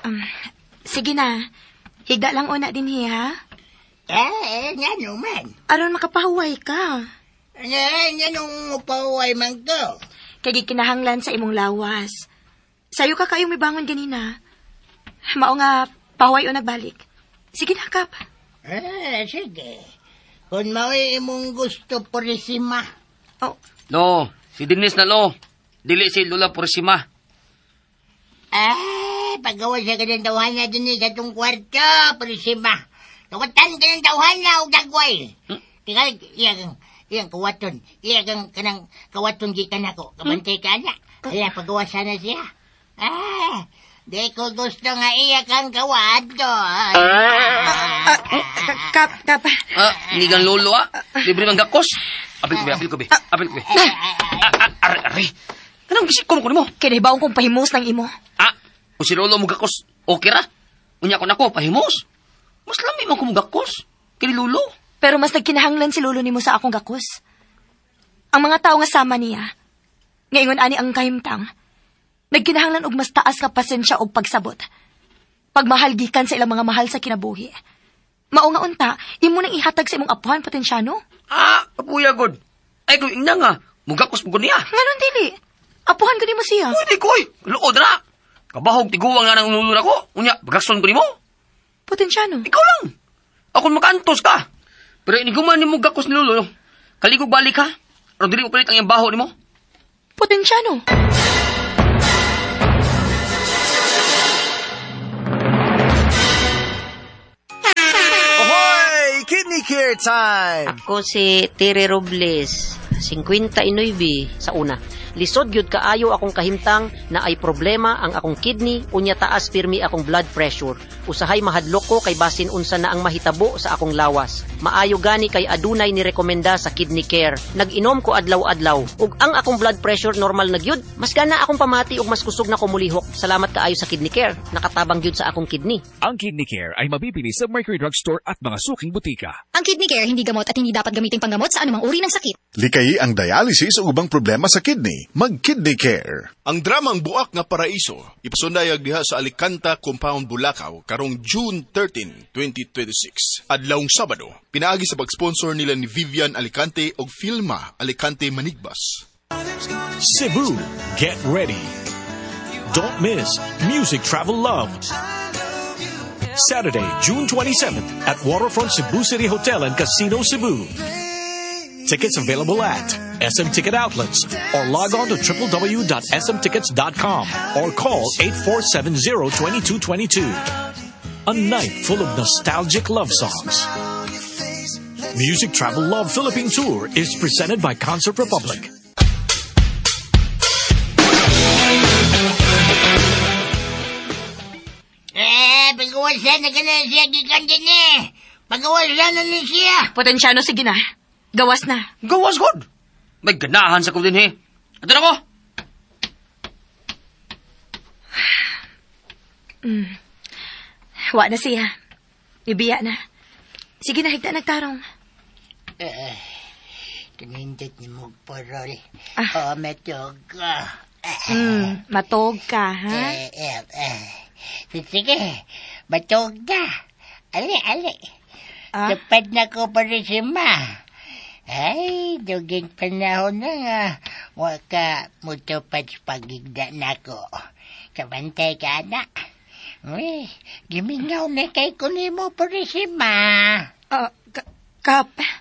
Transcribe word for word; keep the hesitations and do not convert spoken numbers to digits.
Um, sige na. Higda lang una din hiya. Eh, nga naman. Aron makapahuway ka. Eh, nga nung upahuay man ko. Kaya kinahanglan sa imong lawas. Sayo ka kayong may bangon ganina. Mao nga, pahuway o nagbalik. Sige na, Kap. Eh, sige. Kung maui imong gusto purisima. Oh. No, si Dennis na lo. Dili si Lola Purisima. Eh, paggawa siya ka ng tawhan na din sa itong kwarto, purisima. Tawatan ka ng tawhan na o dagway. Hmm? Tingnan, iyang, iyang kawaton. Iyang kanang kawaton gikan ako. Kabantay ka na. Kaya paggawa sana siya. Ah, di ko gusto nga iyak ang kawato. Kap, Kap. Ah, hindi kang lolo ah. Libre mang gakos. Apil ko be, apil ko be. Apil ko be. Ari, ari. Kanang gisikom ko ni mo? Kinahibaon kong pahimos ng imo. Ah, kung si lolo mo gakos, okay ra. Unya ko na ko, pahimos. Mas lami mo ko mo gakos. Kini lolo. Pero mas nagkinahanglan si lolo nimo sa akong gakos. Ang mga tao nga sama niya, ngayon ani ang kahimtang, nagkinahanglan og mas taas ka pasensya og pagsabot. Pagmahal gikan sa ilang mga mahal sa kinabuhi. Mao nga unta, imo nang ihatag sa imong apuhan potensyano? Ah, kapuya god. Ay ko ingna nga, mugakos mo ko niya. Nganon dili. Apuhan ko nimo siya. Pwede ko eh. Luod na. Kabahog tiguang nga ng nulura ko. Unya, bagason ko nimo. Potensyano? Ikaw lang. Ako makaantos ka. Pero iniguman ni mo gakos ni lolo. Kaligog balik ka. Pero dili mo palit ang iyang baho ni mo. Potensyano? Ahoy! Kidney care time! Ako si Tere Robles, fifty-nine sa una. Lisod gyud kaayo akong kahimtang na ay problema ang akong kidney unya taas pirmi akong blood pressure. Usahay mahadlok ko kay basin unsa na ang mahitabo sa akong lawas. Maayo gani kay adunay ni rekomenda sa kidney care. Nag-inom ko adlaw-adlaw ug ang akong blood pressure normal na gyud. Mas gana akong pamati ug mas kusog na ko mulihok. Salamat kaayo sa kidney care. Nakatabang gyud sa akong kidney. Ang Kidney Care ay mabibili sa Mercury Drugstore at mga suking butika. Ang Kidney Care hindi gamot at hindi dapat gamitin panggamot sa anumang uri ng sakit. Likayi ang dialysis o ubang problema sa kidney. Mag-Kidney Care. Ang dramang Buak nga Paraiso ipasunayag diha sa Alicanta Compound, Bulacau karong June thirteenth, twenty twenty-six. Adlawng Sabado, pinaagi sa pag-sponsor nila ni Vivian Alicante o Filma Alicante Manigbas. Cebu, get ready. Don't miss Music Travel Love. Saturday, June twenty-seventh at Waterfront Cebu City Hotel and Casino Cebu. Tickets available at S M Ticket Outlets or log on to w w w dot s m tickets dot com or call eight four seven zero, two two two two. A night full of nostalgic love songs. Music Travel Love Philippine Tour is presented by Concert Republic. Eh, pagawasan na ka na siya gikan din eh. Pagawasan na ni siya. Potensyano, sige na. Gawas na. Gawas god. May ganahan sa ko din he. Ato na ko. Mm. Wa na siya. Ibiya na. Sige na, higda nagtarong. Eh, kanindot ni mo porol. Ah. Oh, matog ka. Mm, matog ka, ha? Eh, eh, eh. Sige, matog ka. Ali, ali. Ah? Lapad na ko pa rin si Ma. Ay, duging panahon na nga. Waka mutupad pagigda na ko. Kabantay ka na. Uy, gimingaw na kay kunimo pa rin si Ma. Uh, ka- kap.